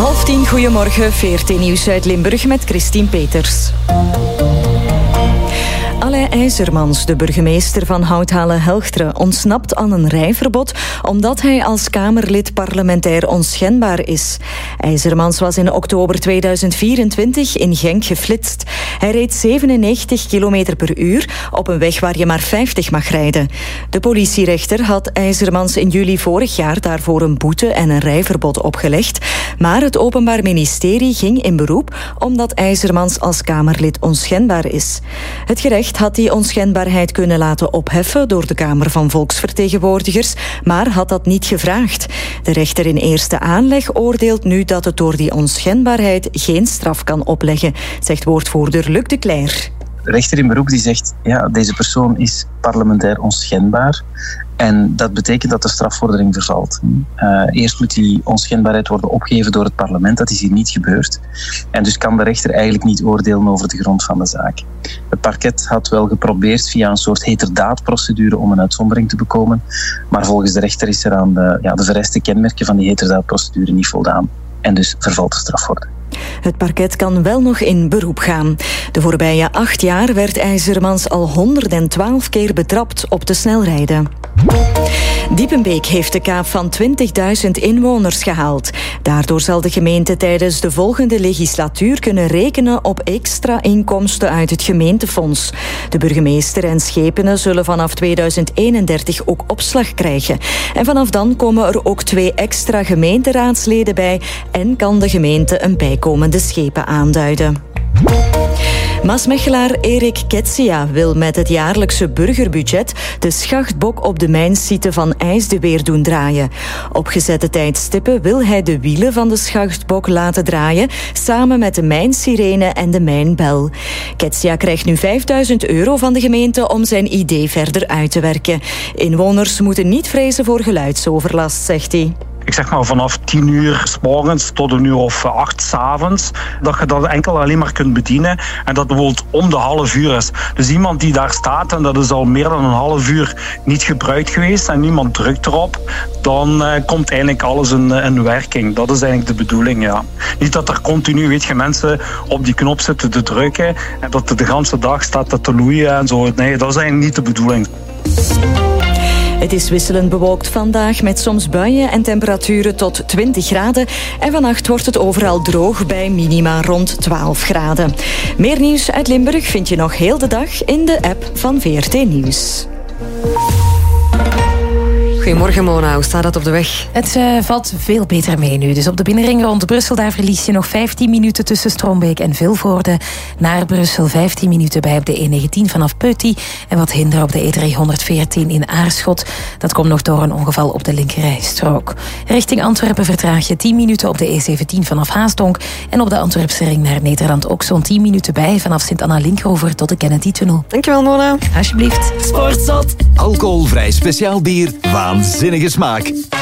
9:30, goedemorgen, VRT Nieuws uit Limburg met Christine Peters. Alain IJzermans, de burgemeester van Houthalen-Helchteren, ontsnapt aan een rijverbod omdat hij als Kamerlid parlementair onschendbaar is. IJzermans was in oktober 2024 in Genk geflitst. Hij reed 97 km per uur op een weg waar je maar 50 mag rijden. De politierechter had IJzermans in juli vorig jaar daarvoor een boete en een rijverbod opgelegd. Maar het Openbaar Ministerie ging in beroep omdat IJzermans als Kamerlid onschendbaar is. Het gerecht had die onschendbaarheid kunnen laten opheffen door de Kamer van Volksvertegenwoordigers, maar had dat niet gevraagd. De rechter in eerste aanleg oordeelt nu dat het door die onschendbaarheid geen straf kan opleggen, zegt woordvoerder Luc de Cler. De rechter in beroep die zegt, ja, deze persoon is parlementair onschendbaar. En dat betekent dat de strafvordering vervalt. Eerst moet die onschendbaarheid worden opgegeven door het parlement. Dat is hier niet gebeurd. En dus kan de rechter eigenlijk niet oordelen over de grond van de zaak. Het parket had wel geprobeerd via een soort heterdaadprocedure om een uitzondering te bekomen. Maar volgens de rechter is er aan de vereiste kenmerken van die heterdaadprocedure niet voldaan. En dus vervalt de strafvordering. Het parket kan wel nog in beroep gaan. De voorbije 8 jaar werd IJzermans al 112 keer betrapt op te snel rijden. Diepenbeek heeft de kaap van 20.000 inwoners gehaald. Daardoor zal de gemeente tijdens de volgende legislatuur kunnen rekenen op extra inkomsten uit het gemeentefonds. De burgemeester en schepenen zullen vanaf 2031 ook opslag krijgen. En vanaf dan komen er ook 2 extra gemeenteraadsleden bij en kan de gemeente een bijkomende schepen aanduiden. Maasmechelaar Erik Ketsia wil met het jaarlijkse burgerbudget de schachtbok op de mijnsite van IJsde weer doen draaien. Op gezette tijdstippen wil hij de wielen van de schachtbok laten draaien, samen met de mijnsirene en de mijnbel. Ketsia krijgt nu €5.000 van de gemeente om zijn idee verder uit te werken. Inwoners moeten niet vrezen voor geluidsoverlast, zegt hij. Ik zeg maar vanaf 10 uur 's morgens tot 1 uur of 8 's avonds, dat je dat enkel alleen maar kunt bedienen en dat bijvoorbeeld om de half uur is. Dus iemand die daar staat en dat is al meer dan een half uur niet gebruikt geweest en niemand drukt erop, dan komt eigenlijk alles in werking. Dat is eigenlijk de bedoeling, ja. Niet dat er continu, mensen op die knop zitten te drukken en dat de hele dag staat te loeien en zo. Nee, dat is eigenlijk niet de bedoeling. Het is wisselend bewolkt vandaag met soms buien en temperaturen tot 20 graden. En vannacht wordt het overal droog bij minima rond 12 graden. Meer nieuws uit Limburg vind je nog heel de dag in de app van VRT Nieuws. Goedemorgen Mona, hoe staat het op de weg? Het valt veel beter mee nu. Dus op de binnenring rond Brussel, daar verlies je nog 15 minuten tussen Strombeek en Vilvoorde. Naar Brussel 15 minuten bij op de E19 vanaf Peuty. En wat hinder op de E314 in Aarschot. Dat komt nog door een ongeval op de linkerrijstrook. Richting Antwerpen vertraag je 10 minuten op de E17 vanaf Haasdonk. En op de Antwerpse ring naar Nederland ook zo'n 10 minuten bij vanaf Sint-Anna-Linkover tot de Kennedy-tunnel. Dankjewel Mona. Alsjeblieft. Sportzot. Alcoholvrij speciaal bier, waanzinnige smaak.